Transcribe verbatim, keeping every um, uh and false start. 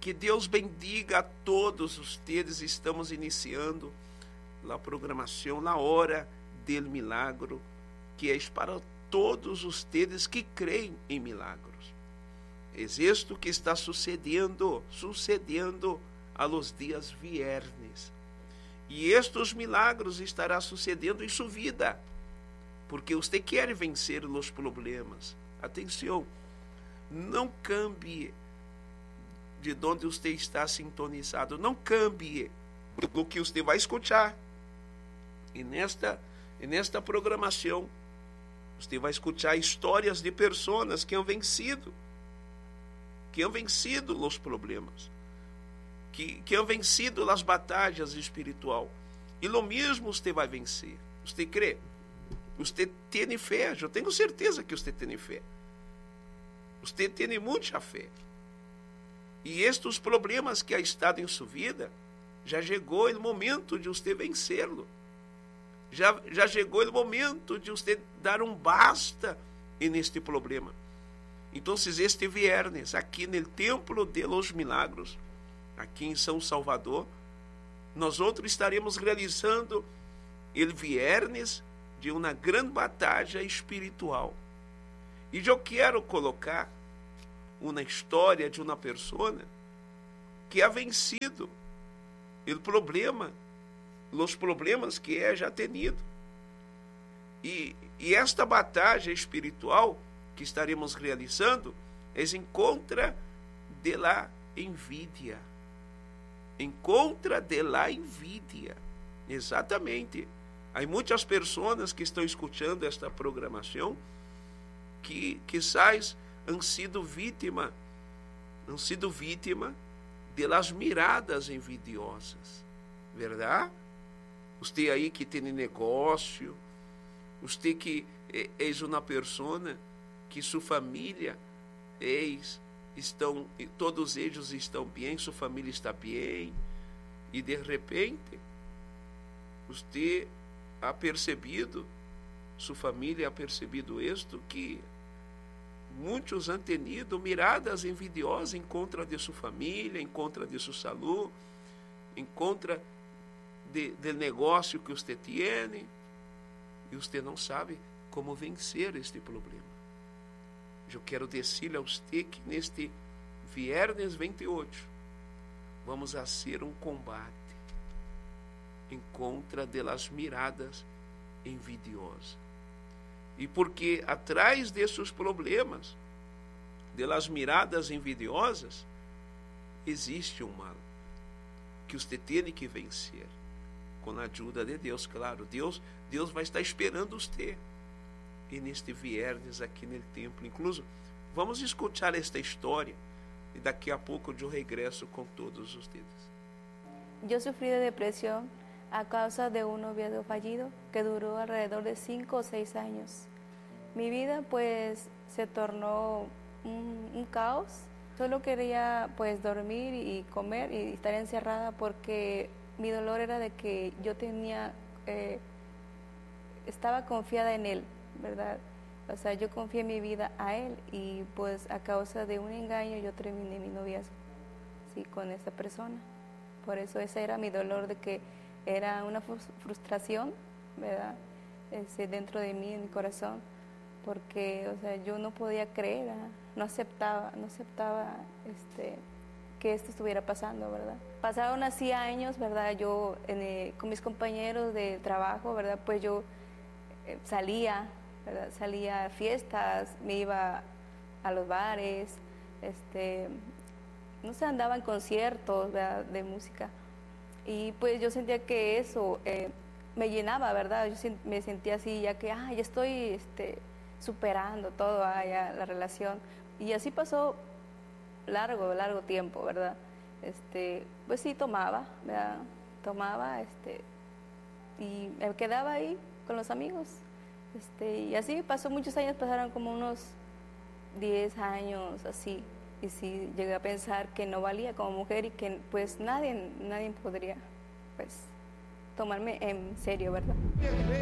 Que Deus bendiga a todos ustedes. Estamos iniciando a programação na hora do milagro, que é para todos ustedes que creem em milagros. É isto que está sucedendo, sucedendo a los dias viernes. E estes milagros estará sucedendo em sua vida, porque você quer vencer os problemas. Atenção, não cambie de onde você está sintonizado, não cambie o que você vai escutar. E nesta, e nesta programação, você vai escutar histórias de pessoas que han vencido, que han vencido os problemas, que, que han vencido as batalhas espirituais. E lo mesmo você vai vencer. Você crê? Você tem fé? Eu tenho certeza que você tem fé. Você tem muita fé. E estes problemas que ha estado em sua vida, já chegou o momento de você vencê-lo. Já, já chegou o momento de você dar um basta neste problema. Então, este viernes, aqui no Templo de los Milagros, aqui em São Salvador, nós outros estaremos realizando o viernes de uma grande batalha espiritual. E eu quero colocar uma história de uma pessoa que ha vencido o problema, os problemas que é já tenido. E, e esta batalha espiritual que estaremos realizando é em contra de la envidia. Em contra de la envidia. Exatamente. Há muitas pessoas que estão escutando esta programação que quizás han sido vítima, han sido vítima de las miradas envidiosas. Verdade? Você aí que tem negócio, você que é, é uma pessoa que sua família eis, estão, todos eles estão bem, sua família está bem, e de repente você ha percebido, sua família ha percebido isto, que muitos han tenido miradas envidiosas em contra de sua família, em contra de sua saúde, em contra de, de negócio que você tem, e você não sabe como vencer este problema. Eu quero dizer a você que neste viernes vinte e oito vamos a ser um combate em contra de las miradas envidiosas. E porque atrás desses problemas, de las miradas envidiosas, existe um mal que você tem que vencer com a ajuda de Deus. Claro, Deus, Deus vai estar esperando você. E neste viernes aqui no templo, incluso, vamos escutar esta história e daqui a pouco eu regresso com todos vocês. Eu sofri de depressão a causa de un noviazgo fallido que duró alrededor de cinco o seis años. Mi vida pues se tornó un, un caos. Solo quería pues dormir y comer y estar encerrada porque mi dolor era de que yo tenía, eh, estaba confiada en él, ¿verdad? O sea, yo confié mi vida a él y pues a causa de un engaño yo terminé mi noviazgo, sí, con esa persona. Por eso ese era mi dolor, de que era una frustración, ¿verdad? Ese, dentro de mí, en mi corazón, porque, o sea, yo no podía creer, ¿verdad? no aceptaba, no aceptaba este, que esto estuviera pasando, ¿verdad? Pasaron así años, ¿verdad? Yo eh, con mis compañeros de trabajo, ¿verdad? Pues yo eh, salía, ¿verdad? Salía a fiestas, me iba a los bares, este, no sé, andaba en conciertos, ¿verdad? De música. Y pues yo sentía que eso eh, me llenaba, ¿verdad? Yo me sentía así, ya que, ah, ya estoy este, superando todo, ah, ya, la relación. Y así pasó largo, largo tiempo, ¿verdad? Este, pues sí, tomaba, ¿verdad? Tomaba, este, y me quedaba ahí con los amigos. Este, y así pasó muchos años, pasaron como unos diez años, así. Y sí, llegué a pensar que no valía como mujer y que pues nadie, nadie podría pues tomarme en serio, ¿verdad?